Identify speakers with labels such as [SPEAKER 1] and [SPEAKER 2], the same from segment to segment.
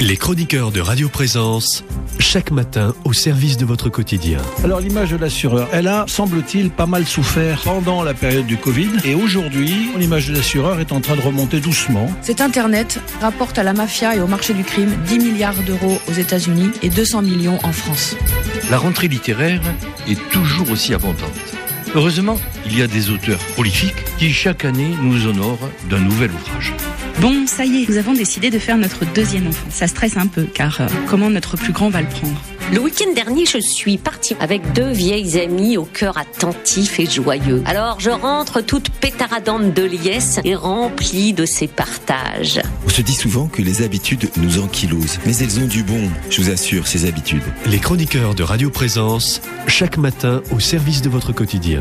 [SPEAKER 1] Les chroniqueurs de Radio Présence, chaque matin au service de votre quotidien.
[SPEAKER 2] Alors l'image de l'assureur, elle a, semble-t-il, pas mal souffert pendant la période du Covid. Et aujourd'hui, l'image de l'assureur est en train de remonter doucement.
[SPEAKER 3] Cet Internet rapporte à la mafia et au marché du crime 10 milliards d'euros aux États-Unis et 200 millions en France.
[SPEAKER 4] La rentrée littéraire est toujours aussi abondante. Heureusement, il y a des auteurs prolifiques qui chaque année nous honorent d'un nouvel ouvrage.
[SPEAKER 5] Bon, ça y est, nous avons décidé de faire notre deuxième enfant. Ça stresse un peu, car comment notre plus grand va le prendre ?
[SPEAKER 6] Le week-end dernier, je suis partie avec 2 vieilles amies au cœur attentif et joyeux. Alors, je rentre toute pétaradante de liesse et remplie de ces partages.
[SPEAKER 7] On se dit souvent que les habitudes nous ankylosent, mais elles ont du bon, je vous assure, ces habitudes.
[SPEAKER 1] Les chroniqueurs de Radio Présence, chaque matin au service de votre quotidien.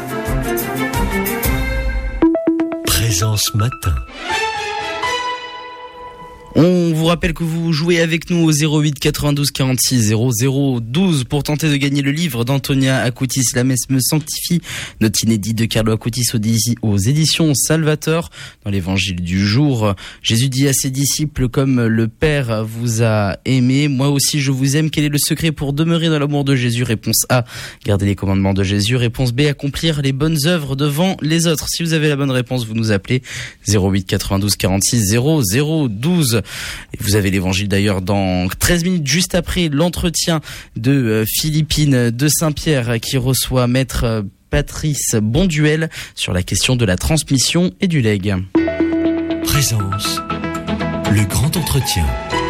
[SPEAKER 1] Présence Matin.
[SPEAKER 8] On vous rappelle que vous jouez avec nous au 08 92 46 00 12 pour tenter de gagner le livre d'Antonia Acutis, La messe me sanctifie, note inédite de Carlo Acutis aux éditions Salvator. Dans l'évangile du jour, Jésus dit à ses disciples: comme le Père vous a aimé, moi aussi je vous aime. Quel est le secret pour demeurer dans l'amour de Jésus? Réponse A, garder les commandements de Jésus. Réponse B, accomplir les bonnes œuvres devant les autres. Si vous avez la bonne réponse, vous nous appelez 08 92 46 00 12. Et vous avez l'évangile d'ailleurs dans 13 minutes, juste après l'entretien de Philippine de Saint-Pierre qui reçoit maître Patrice Bonduel sur la question de la transmission et du legs.
[SPEAKER 1] Présence, le grand entretien.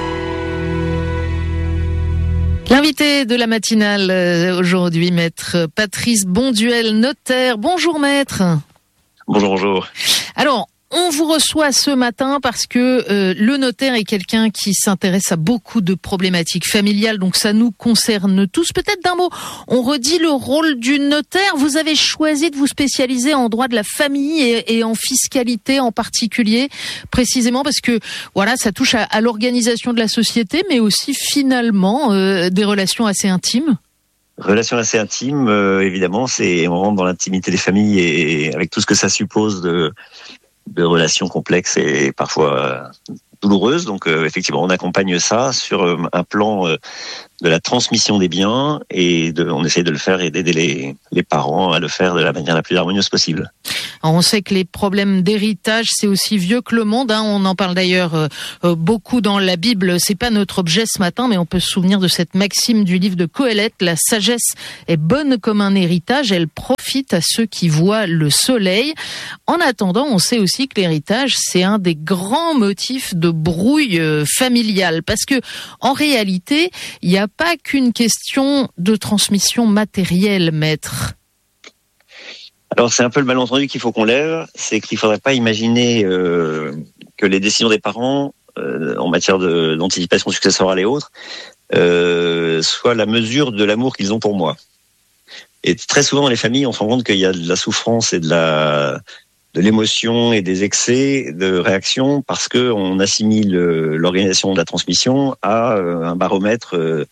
[SPEAKER 9] L'invité de la matinale aujourd'hui, maître Patrice Bonduel, notaire. Bonjour maître.
[SPEAKER 10] Bonjour.
[SPEAKER 9] Alors, on vous reçoit ce matin parce que le notaire est quelqu'un qui s'intéresse à beaucoup de problématiques familiales, donc ça nous concerne tous. Peut-être d'un mot, on redit le rôle du notaire. Vous avez choisi de vous spécialiser en droit de la famille et en fiscalité en particulier, précisément parce que voilà, ça touche à l'organisation de la société, mais aussi finalement des relations assez intimes.
[SPEAKER 10] Relation assez intime, évidemment, on rentre dans l'intimité des familles et avec tout ce que ça suppose de relations complexes et parfois douloureuses. Donc effectivement, on accompagne ça sur un plan de la transmission des biens et on essaye de le faire et d'aider les parents à le faire de la manière la plus harmonieuse possible.
[SPEAKER 9] Alors on sait que les problèmes d'héritage, c'est aussi vieux que le monde. On en parle d'ailleurs beaucoup dans la Bible. C'est pas notre objet ce matin, mais on peut se souvenir de cette maxime du livre de Qoheleth: la sagesse est bonne comme un héritage, elle profite à ceux qui voient le soleil. En attendant, on sait aussi que l'héritage, c'est un des grands motifs de brouille familiale, parce que en réalité, il n'y a pas qu'une question de transmission matérielle, maître.
[SPEAKER 10] Alors c'est un peu le malentendu qu'il faut qu'on lève, c'est qu'il ne faudrait pas imaginer que les décisions des parents en matière d'anticipation successorale et autres soient la mesure de l'amour qu'ils ont pour moi. Et très souvent dans les familles, on se rend compte qu'il y a de la souffrance et de l'émotion et des excès de réaction parce qu'on assimile l'organisation de la transmission à un baromètre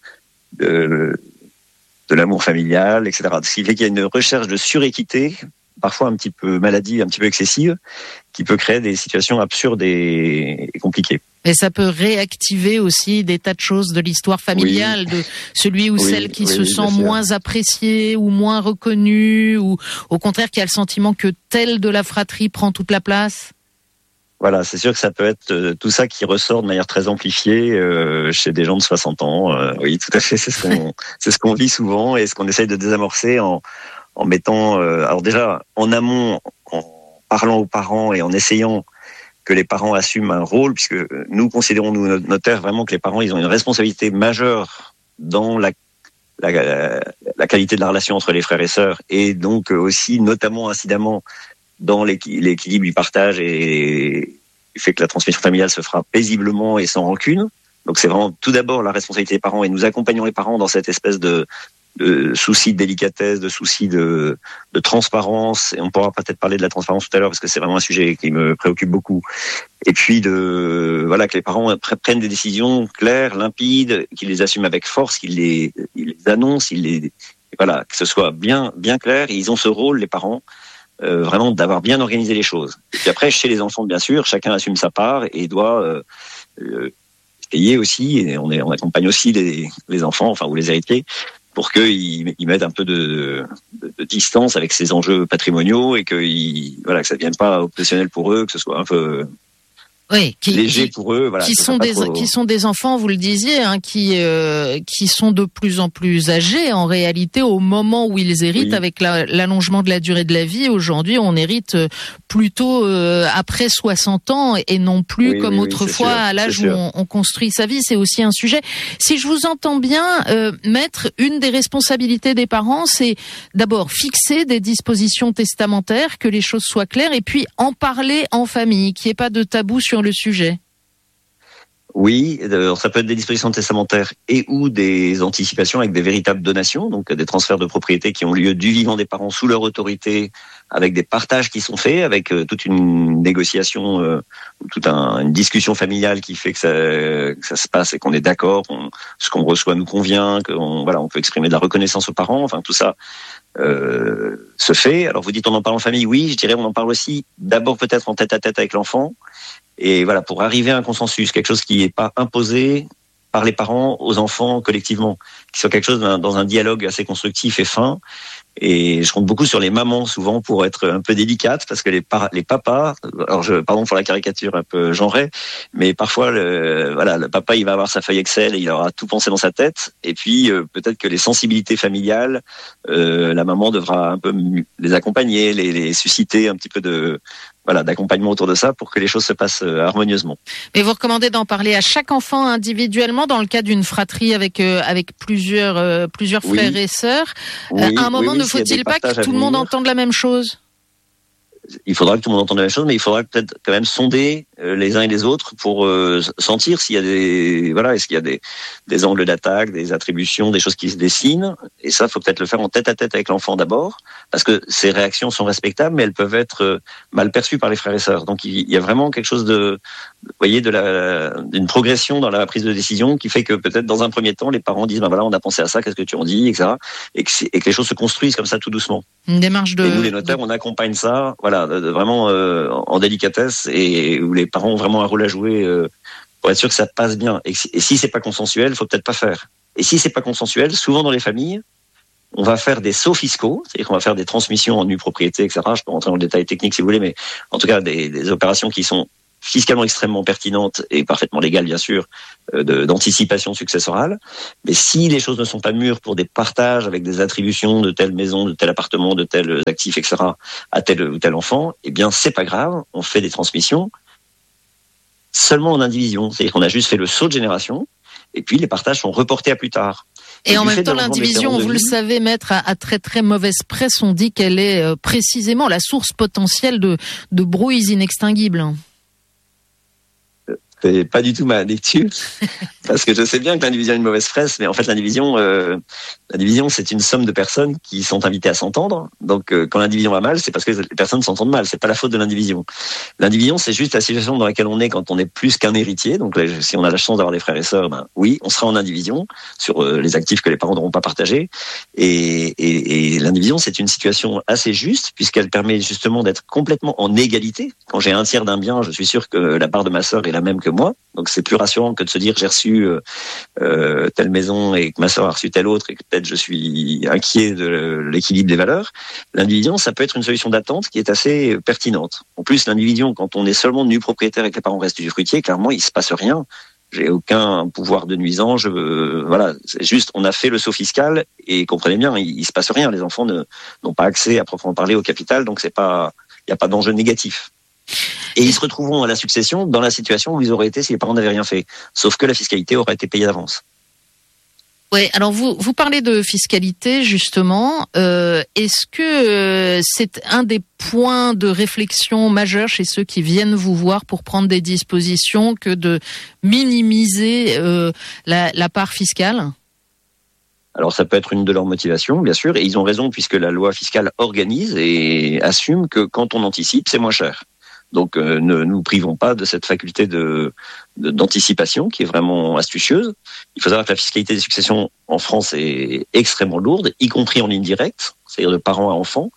[SPEAKER 10] de l'amour familial, etc. Ce qui fait qu'il y a une recherche de suréquité, parfois un petit peu maladive, un petit peu excessive, qui peut créer des situations absurdes et compliquées.
[SPEAKER 9] Et ça peut réactiver aussi des tas de choses de l'histoire familiale, de celui ou celle qui se sent moins apprécié ou moins reconnu, ou au contraire qui a le sentiment que tel de la fratrie prend toute la place.
[SPEAKER 10] Voilà, c'est sûr que ça peut être tout ça qui ressort de manière très amplifiée chez des gens de 60 ans. Oui, tout à fait, c'est ce qu'on vit souvent et ce qu'on essaye de désamorcer en mettant, alors déjà en amont, en parlant aux parents et en essayant que les parents assument un rôle, puisque nous considérons, nous notaires, vraiment que les parents, ils ont une responsabilité majeure dans la qualité de la relation entre les frères et sœurs, et donc aussi, notamment incidemment, dans l'équilibre du partage et fait que la transmission familiale se fera paisiblement et sans rancune. Donc c'est vraiment tout d'abord la responsabilité des parents, et nous accompagnons les parents dans cette espèce de souci de délicatesse, de souci de transparence, et on pourra peut-être parler de la transparence tout à l'heure parce que c'est vraiment un sujet qui me préoccupe beaucoup. Et puis que les parents prennent des décisions claires, limpides, qu'ils les assument avec force, qu'ils les annoncent, que ce soit bien clair. Et ils ont ce rôle, les parents, vraiment d'avoir bien organisé les choses. Et puis après, chez les enfants, bien sûr, chacun assume sa part et doit payer aussi, et on accompagne aussi les enfants, enfin, ou les héritiers, pour qu'ils mettent un peu de distance avec ces enjeux patrimoniaux et que ça ne devienne pas obsessionnel pour eux, que ce soit un peu léger pour eux. Voilà,
[SPEAKER 9] qui sont des enfants, vous le disiez, qui sont de plus en plus âgés en réalité au moment où ils héritent. Oui. Avec l'allongement de la durée de la vie. Aujourd'hui, on hérite plutôt après 60 ans et non plus comme autrefois à l'âge où on construit sa vie. C'est aussi un sujet. Si je vous entends bien, Maître, une des responsabilités des parents, c'est d'abord fixer des dispositions testamentaires, que les choses soient claires, et puis en parler en famille, qu'il n'y ait pas de tabou sur le sujet.
[SPEAKER 10] Oui, ça peut être des dispositions testamentaires et ou des anticipations avec des véritables donations, donc des transferts de propriété qui ont lieu du vivant des parents sous leur autorité, avec des partages qui sont faits, avec toute une négociation, une discussion familiale qui fait que ça se passe et qu'on est d'accord, ce qu'on reçoit nous convient, on peut exprimer de la reconnaissance aux parents, enfin tout ça se fait. Alors vous dites on en parle en famille, oui, je dirais on en parle aussi d'abord peut-être en tête-à-tête avec l'enfant. Et voilà, pour arriver à un consensus, quelque chose qui n'est pas imposé par les parents aux enfants collectivement, qui soit quelque chose dans un dialogue assez constructif et fin. Et je compte beaucoup sur les mamans souvent pour être un peu délicates, parce que les papas, alors pardon pour la caricature un peu genrée, mais parfois le papa il va avoir sa feuille Excel et il aura tout pensé dans sa tête, et puis peut-être que les sensibilités familiales, la maman devra un peu les accompagner, les susciter un petit peu d'accompagnement autour de ça pour que les choses se passent harmonieusement.
[SPEAKER 9] Mais vous recommandez d'en parler à chaque enfant individuellement dans le cas d'une fratrie avec plusieurs frères et sœurs. À un moment, ne faut-il pas que tout le monde entende la même chose ?
[SPEAKER 10] Il faudra que tout le monde entende la même chose, mais il faudra peut-être quand même sonder les uns et les autres pour sentir s'il y a est-ce qu'il y a des angles d'attaque, des attributions, des choses qui se dessinent. Et ça, faut peut-être le faire en tête-à-tête avec l'enfant d'abord, parce que ces réactions sont respectables, mais elles peuvent être mal perçues par les frères et sœurs. Donc il y a vraiment quelque chose d'une progression dans la prise de décision qui fait que peut-être dans un premier temps, les parents disent on a pensé à ça, qu'est-ce que tu en dis, etc. Et que les choses se construisent comme ça tout doucement.
[SPEAKER 9] Une démarche
[SPEAKER 10] et nous, les notaires, on accompagne ça, vraiment en délicatesse, et où les parents ont vraiment un rôle à jouer pour être sûr que ça passe bien. Et si c'est pas consensuel, il faut peut-être pas faire. Et si c'est pas consensuel, souvent dans les familles, on va faire des sauts fiscaux, c'est-à-dire qu'on va faire des transmissions en nue propriété, etc. Je peux rentrer dans le détail technique si vous voulez, mais en tout cas des opérations qui sont fiscalement extrêmement pertinentes et parfaitement légales, bien sûr, d'anticipation successorale. Mais si les choses ne sont pas mûres pour des partages avec des attributions de telle maison, de tel appartement, de tels actifs, etc., à tel ou tel enfant, eh bien, c'est pas grave. On fait des transmissions seulement en indivision. C'est-à-dire qu'on a juste fait le saut de génération, et puis les partages sont reportés à plus tard.
[SPEAKER 9] Et en même temps, l'indivision, vous le savez, Maître, à très très mauvaise presse, on dit qu'elle est précisément la source potentielle de brouilles inextinguibles.
[SPEAKER 10] C'est pas du tout ma lecture, parce que je sais bien que l'indivision a une mauvaise presse, mais en fait l'indivision c'est une somme de personnes qui sont invitées à s'entendre. Donc quand l'indivision va mal, c'est parce que les personnes s'entendent mal, c'est pas la faute de l'indivision. L'indivision, c'est juste la situation dans laquelle on est quand on est plus qu'un héritier. Donc là, si on a la chance d'avoir des frères et sœurs, oui, on sera en indivision sur les actifs que les parents n'auront pas partagés. Et l'indivision, c'est une situation assez juste, puisqu'elle permet justement d'être complètement en égalité. Quand j'ai un tiers d'un bien, je suis sûr que la part de ma sœur est la même que moi. Donc c'est plus rassurant que de se dire j'ai reçu telle maison et que ma sœur a reçu telle autre et que peut-être je suis inquiet de l'équilibre des valeurs. L'indivision, ça peut être une solution d'attente qui est assez pertinente. En plus, l'indivision, quand on est seulement nu propriétaire et que les parents restent usufruitiers, clairement il se passe rien. J'ai aucun pouvoir de nuisance. C'est juste, on a fait le saut fiscal et comprenez bien, il se passe rien. Les enfants n'ont pas accès à proprement parler au capital, donc il n'y a pas d'enjeu négatif. Et ils se retrouveront à la succession dans la situation où ils auraient été si les parents n'avaient rien fait. Sauf que la fiscalité aurait été payée d'avance.
[SPEAKER 9] Oui, alors vous parlez de fiscalité justement. Est-ce que c'est un des points de réflexion majeurs chez ceux qui viennent vous voir pour prendre des dispositions que de minimiser la part fiscale ?
[SPEAKER 10] Alors ça peut être une de leurs motivations, bien sûr, et ils ont raison puisque la loi fiscale organise et assume que quand on anticipe, c'est moins cher. Donc ne nous privons pas de cette faculté d'anticipation qui est vraiment astucieuse. Il faut savoir que la fiscalité des successions en France est extrêmement lourde, y compris en ligne directe, c'est-à-dire de parents à enfants.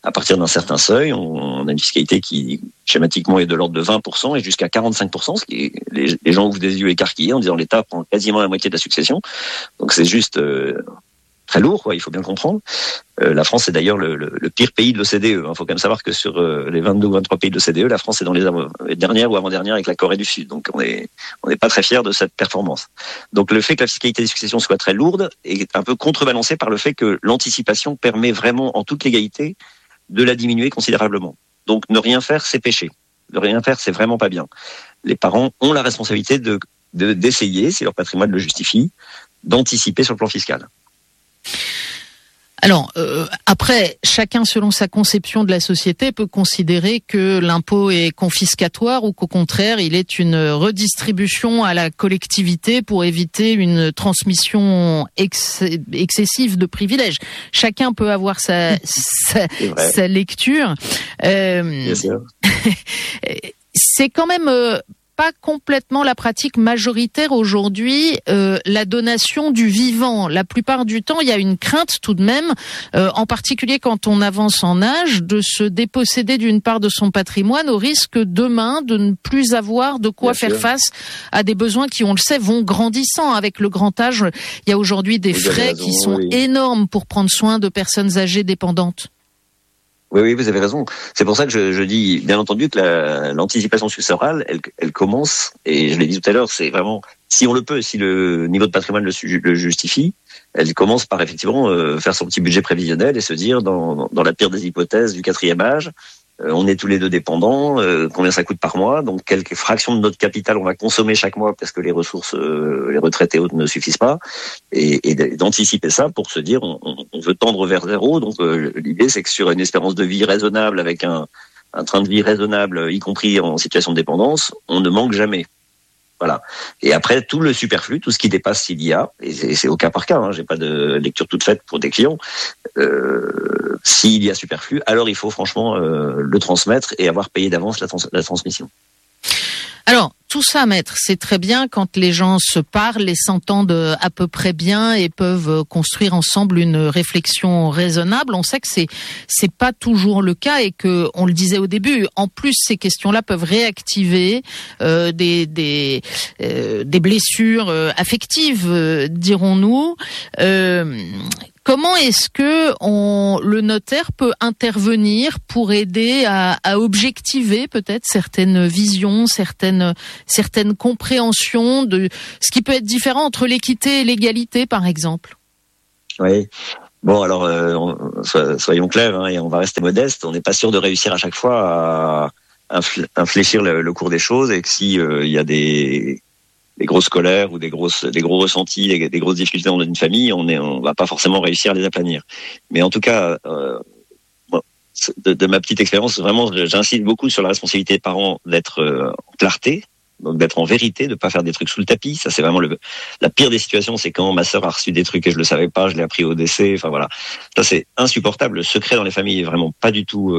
[SPEAKER 10] À partir d'un certain seuil, on a une fiscalité qui, schématiquement, est de l'ordre de 20% et jusqu'à 45%, ce qui est, les gens ouvrent des yeux écarquillés en disant l'État prend quasiment la moitié de la succession. Donc c'est juste très lourd, quoi, il faut bien comprendre. La France est d'ailleurs le pire pays de l'OCDE. Il faut quand même savoir que sur les 22 ou 23 pays de l'OCDE, la France est dans les dernières ou avant-dernières avec la Corée du Sud. Donc on n'est pas très fiers de cette performance. Donc le fait que la fiscalité des successions soit très lourde est un peu contrebalancé par le fait que l'anticipation permet vraiment, en toute légalité, de la diminuer considérablement. Donc ne rien faire, c'est péché. Ne rien faire, c'est vraiment pas bien. Les parents ont la responsabilité d'essayer, si leur patrimoine le justifie, d'anticiper sur le plan fiscal.
[SPEAKER 9] Alors, après, chacun selon sa conception de la société peut considérer que l'impôt est confiscatoire ou qu'au contraire, il est une redistribution à la collectivité pour éviter une transmission excessive de privilèges. Chacun peut avoir sa lecture.
[SPEAKER 10] Bien sûr.
[SPEAKER 9] C'est quand même pas complètement la pratique majoritaire aujourd'hui, la donation du vivant. La plupart du temps, il y a une crainte tout de même, en particulier quand on avance en âge, de se déposséder d'une part de son patrimoine au risque demain de ne plus avoir de quoi faire face à des besoins qui, on le sait, vont grandissant. Avec le grand âge, il y a aujourd'hui des frais qui sont énormes pour prendre soin de personnes âgées dépendantes.
[SPEAKER 10] Oui, vous avez raison. C'est pour ça que je dis, bien entendu, que l'anticipation successorale, elle commence, et je l'ai dit tout à l'heure, c'est vraiment, si on le peut, si le niveau de patrimoine le justifie, elle commence par effectivement faire son petit budget prévisionnel et se dire, dans la pire des hypothèses du 4e âge, on est tous les deux dépendants, combien ça coûte par mois, donc quelle fraction de notre capital on va consommer chaque mois parce que les ressources, les retraites et autres ne suffisent pas, et d'anticiper ça pour se dire on veut tendre vers zéro. Donc l'idée c'est que sur une espérance de vie raisonnable, avec un train de vie raisonnable, y compris en situation de dépendance, on ne manque jamais. Voilà. Et après, tout le superflu, tout ce qui dépasse s'il y a, et c'est au cas par cas, j'ai pas de lecture toute faite pour des clients, s'il y a superflu, alors il faut franchement le transmettre et avoir payé d'avance la transmission.
[SPEAKER 9] Alors, tout ça, maître, c'est très bien quand les gens se parlent et s'entendent à peu près bien et peuvent construire ensemble une réflexion raisonnable. On sait que c'est pas toujours le cas et que, on le disait au début, en plus ces questions-là peuvent réactiver des blessures affectives, dirons-nous. Comment est-ce que le notaire peut intervenir pour aider à objectiver peut-être certaines visions, certaines compréhensions de ce qui peut être différent entre l'équité et l'égalité, par exemple?
[SPEAKER 10] Oui. Bon, alors, soyons clairs, et on va rester modeste. On n'est pas sûr de réussir à chaque fois à infléchir le cours des choses, et que si il y a des grosses colères ou des gros ressentis, des grosses difficultés dans une famille, on va pas forcément réussir à les aplanir. Mais en tout cas, de ma petite expérience, vraiment, j'insiste beaucoup sur la responsabilité des parents d'être en clarté, donc d'être en vérité, de pas faire des trucs sous le tapis. Ça, c'est vraiment la pire des situations, c'est quand ma sœur a reçu des trucs et je le savais pas, je l'ai appris au décès. Enfin voilà, ça c'est insupportable. Le secret dans les familles est vraiment pas du tout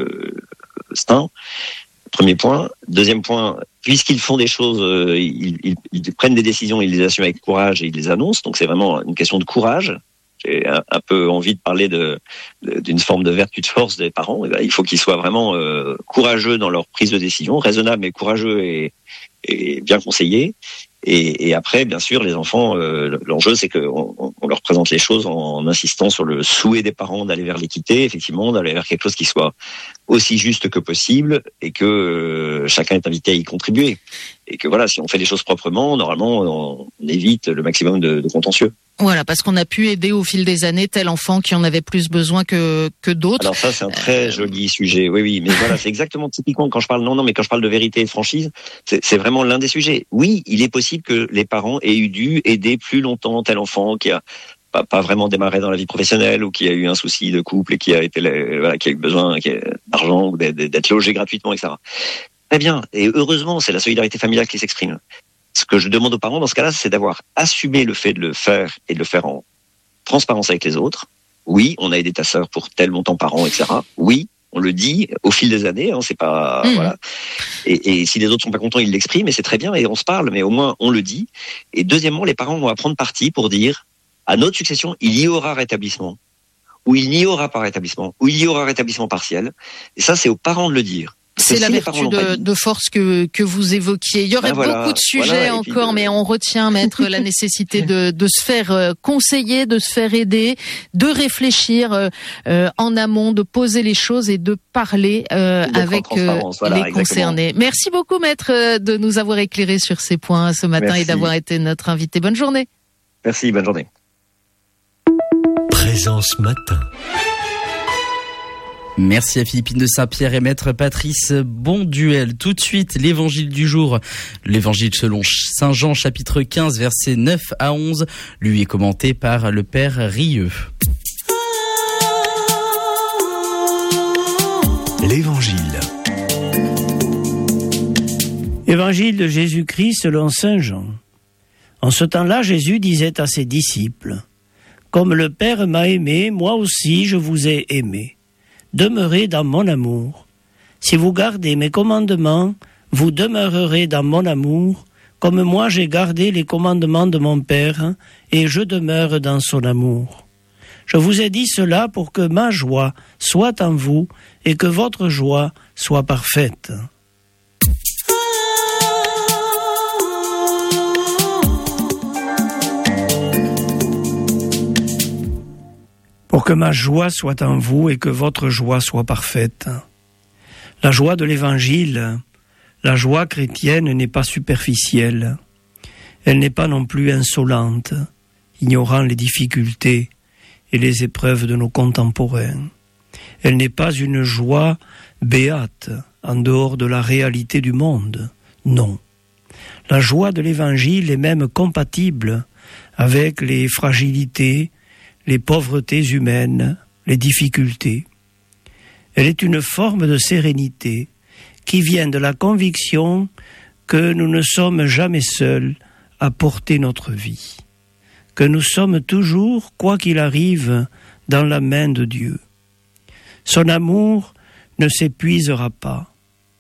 [SPEAKER 10] sain. Premier point. Deuxième point, puisqu'ils font des choses, ils prennent des décisions, ils les assument avec courage et ils les annoncent. Donc c'est vraiment une question de courage. J'ai un peu envie de parler d'une forme de vertu de force des parents. Et ben, il faut qu'ils soient vraiment courageux dans leur prise de décision, raisonnables mais courageux et bien conseillés. Et après, bien sûr, les enfants, l'enjeu, c'est qu'on leur présente les choses en insistant sur le souhait des parents d'aller vers l'équité, effectivement, d'aller vers quelque chose qui soit aussi juste que possible, et que chacun est invité à y contribuer. Et que voilà, si on fait les choses proprement, normalement, on évite le maximum de contentieux.
[SPEAKER 9] Voilà, parce qu'on a pu aider au fil des années tel enfant qui en avait plus besoin que d'autres.
[SPEAKER 10] Alors ça, c'est un très joli sujet. Oui, mais voilà, c'est exactement typiquement quand je parle quand je parle de vérité et de franchise, c'est vraiment l'un des sujets. Oui, il est possible que les parents aient dû aider plus longtemps tel enfant qui a pas vraiment démarré dans la vie professionnelle ou qui a eu un souci de couple et qui a eu besoin d'argent ou d'être logé gratuitement, etc. Très bien. Et heureusement, c'est la solidarité familiale qui s'exprime. Ce que je demande aux parents dans ce cas-là, c'est d'avoir assumé le fait de le faire et de le faire en transparence avec les autres. Oui, on a aidé ta sœur pour tel montant par an, etc. Oui, on le dit au fil des années, c'est pas voilà. Et si les autres sont pas contents, ils l'expriment et c'est très bien et on se parle, mais au moins on le dit. Et deuxièmement, les parents vont prendre parti pour dire à notre succession, il y aura rétablissement. où il n'y aura pas rétablissement, où il y aura rétablissement partiel. Et ça, c'est aux parents de le dire.
[SPEAKER 9] C'est la vertu de force que vous évoquiez. Il y aurait beaucoup de sujets encore, mais on retient, maître, la nécessité de se faire conseiller, de se faire aider, de réfléchir en amont, de poser les choses et de parler avec les concernés. Merci beaucoup, maître, de nous avoir éclairé sur ces points ce matin. Merci. Et d'avoir été notre invité. Bonne journée.
[SPEAKER 10] Merci, bonne journée.
[SPEAKER 1] Présence matin.
[SPEAKER 8] Merci à Philippine de Saint-Pierre et maître Patrice Bonduel. Tout de suite, l'évangile du jour. L'évangile selon Saint Jean, chapitre 15, versets 9 à 11, lui est commenté par le Père Rieux.
[SPEAKER 1] L'évangile.
[SPEAKER 11] Évangile de Jésus-Christ selon Saint Jean. En ce temps-là, Jésus disait à ses disciples, « Comme le Père m'a aimé, moi aussi je vous ai aimé. Demeurez dans mon amour. Si vous gardez mes commandements, vous demeurerez dans mon amour, comme moi j'ai gardé les commandements de mon Père, et je demeure dans son amour. Je vous ai dit cela pour que ma joie soit en vous, et que votre joie soit parfaite. » Pour que ma joie soit en vous et que votre joie soit parfaite. La joie de l'Évangile, la joie chrétienne n'est pas superficielle. Elle n'est pas non plus insolente, ignorant les difficultés et les épreuves de nos contemporains. Elle n'est pas une joie béate, en dehors de la réalité du monde. Non. La joie de l'Évangile est même compatible avec les fragilités, les pauvretés humaines, les difficultés. Elle est une forme de sérénité qui vient de la conviction que nous ne sommes jamais seuls à porter notre vie, que nous sommes toujours, quoi qu'il arrive, dans la main de Dieu. Son amour ne s'épuisera pas.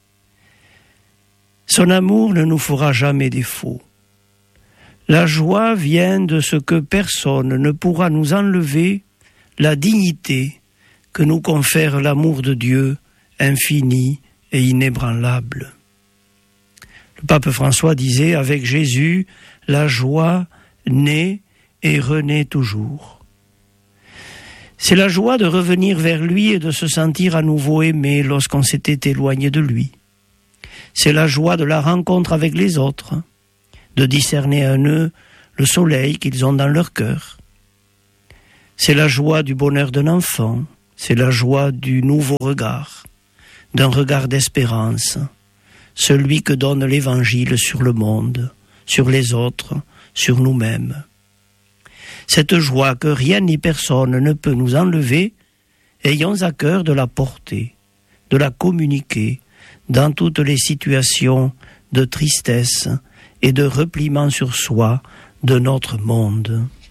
[SPEAKER 11] Son amour ne nous fera jamais défaut. La joie vient de ce que personne ne pourra nous enlever, la dignité que nous confère l'amour de Dieu, infini et inébranlable. Le pape François disait, avec Jésus, la joie naît et renaît toujours. C'est la joie de revenir vers lui et de se sentir à nouveau aimé lorsqu'on s'était éloigné de lui. C'est la joie de la rencontre avec les autres, de discerner en eux le soleil qu'ils ont dans leur cœur. C'est la joie du bonheur d'un enfant, c'est la joie du nouveau regard, d'un regard d'espérance, celui que donne l'Évangile sur le monde, sur les autres, sur nous-mêmes. Cette joie que rien ni personne ne peut nous enlever, ayons à cœur de la porter, de la communiquer dans toutes les situations de tristesse et de repliement sur soi de notre monde.